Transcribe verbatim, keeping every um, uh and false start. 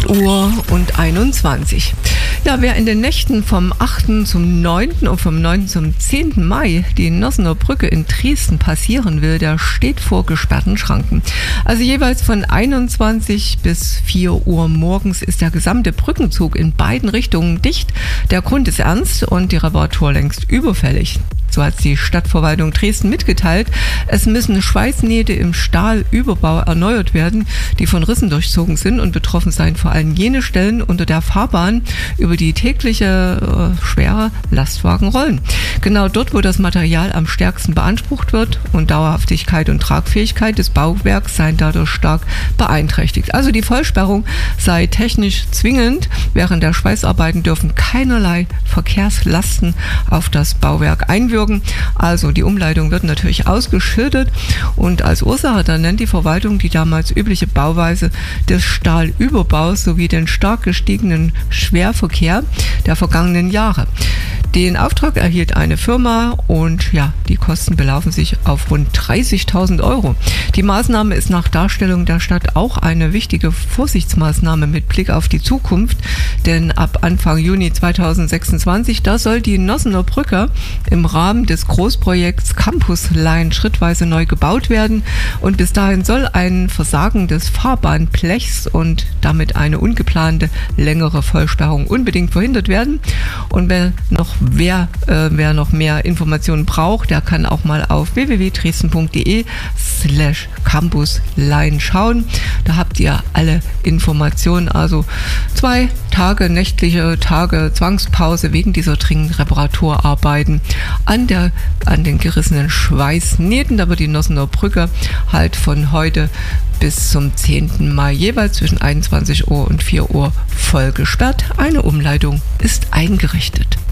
acht Uhr und einundzwanzig. Ja, wer in den Nächten vom achten zum neunten und vom neunten zum zehnten Mai die Nossener Brücke in Dresden passieren will, der steht vor gesperrten Schranken. Also jeweils von einundzwanzig bis vier Uhr morgens ist der gesamte Brückenzug in beiden Richtungen dicht. Der Grund ist ernst und die Reparatur längst überfällig. So hat die Stadtverwaltung Dresden mitgeteilt. Es müssen Schweißnähte im Stahlüberbau erneuert werden, die von Rissen durchzogen sind, und betroffen seien vor allem jene Stellen unter der Fahrbahn, über die tägliche äh, schwere Lastwagen rollen. Genau dort, wo das Material am stärksten beansprucht wird, und Dauerhaftigkeit und Tragfähigkeit des Bauwerks seien dadurch stark beeinträchtigt. Also die Vollsperrung sei technisch zwingend. Während der Schweißarbeiten dürfen keinerlei Verkehrslasten auf das Bauwerk einwirken. Also die Umleitung wird natürlich ausgeschildert, und als Ursache dann nennt die Verwaltung die damals übliche Bauweise des Stahlüberbaus sowie den stark gestiegenen Schwerverkehr der vergangenen Jahre. Den Auftrag erhielt eine Firma, und ja, die Kosten belaufen sich auf rund dreißigtausend Euro. Die Maßnahme ist nach Darstellung der Stadt auch eine wichtige Vorsichtsmaßnahme mit Blick auf die Zukunft, denn ab Anfang Juni zweitausendsechsundzwanzig, da soll die Nossener Brücke im Rahmen des Großprojekts Campus Line schrittweise neu gebaut werden, und bis dahin soll ein Versagen des Fahrbahnblechs und damit eine ungeplante längere Vollsperrung unbedingt verhindert werden. Und wer noch Wer, äh, wer noch mehr Informationen braucht, der kann auch mal auf w w w punkt dresden punkt d e slash campusline schauen. Da habt ihr alle Informationen. Also zwei Tage, nächtliche Tage Zwangspause wegen dieser dringenden Reparaturarbeiten an, der, an den gerissenen Schweißnähten. Da wird die Nossener Brücke halt von heute bis zum zehnten Mai jeweils zwischen einundzwanzig Uhr und vier Uhr voll gesperrt. Eine Umleitung ist eingerichtet.